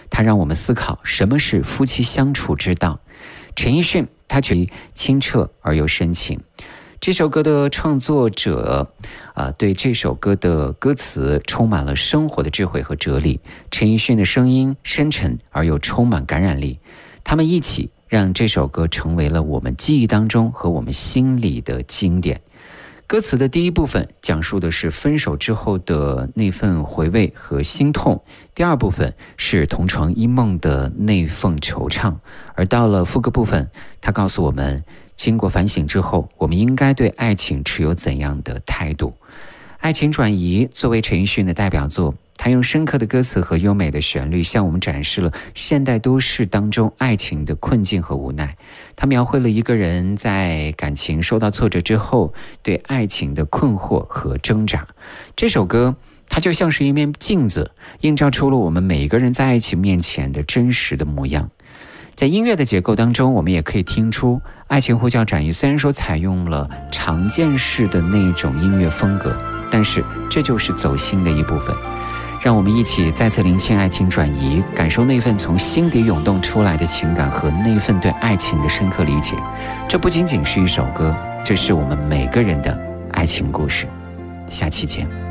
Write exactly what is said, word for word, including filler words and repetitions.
它让我们思考什么是夫妻相处之道。陈奕迅他觉清澈而又深情。这首歌的创作者啊，对这首歌的歌词充满了生活的智慧和哲理。陈奕迅的声音深沉而又充满感染力，他们一起让这首歌成为了我们记忆当中和我们心里的经典。歌词的第一部分讲述的是分手之后的那份回味和心痛，第二部分是同床异梦的那份惆怅，而到了副歌部分，他告诉我们，经过反省之后，我们应该对爱情持有怎样的态度。爱情转移作为陈奕迅的代表作，他用深刻的歌词和优美的旋律向我们展示了现代都市当中爱情的困境和无奈。他描绘了一个人在感情受到挫折之后对爱情的困惑和挣扎。这首歌它就像是一面镜子，映照出了我们每一个人在爱情面前的真实的模样。在音乐的结构当中，我们也可以听出爱情呼叫转移虽然说采用了常见式的那种音乐风格，但是这就是走心的一部分。让我们一起再次聆听爱情转移，感受那份从心底涌动出来的情感和那份对爱情的深刻理解。这不仅仅是一首歌，这是我们每个人的爱情故事。下期见。